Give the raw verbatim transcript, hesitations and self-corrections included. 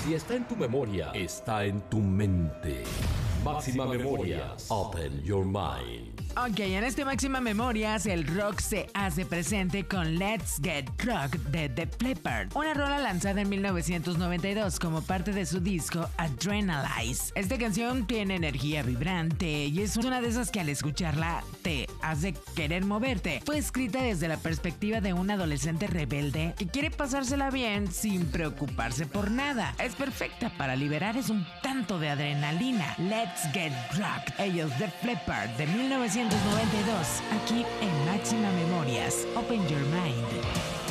Si está en tu memoria, está en tu mente. Máxima Memorias. Open your mind. Ok, en este Máxima Memorias, el rock se hace presente con Let's Get Rock de The Flipper, una rola lanzada en mil novecientos noventa y dos como parte de su disco Adrenalize. Esta canción tiene energía vibrante y es una de esas que al escucharla te hace querer moverte. Fue escrita desde la perspectiva de un adolescente rebelde que quiere pasársela bien sin preocuparse por nada. Es perfecta para liberar es un tanto de adrenalina. Let's Get Rock, ellos The Flipper de mil novecientos noventa y dos, aquí en Máxima Memorias. Open your mind.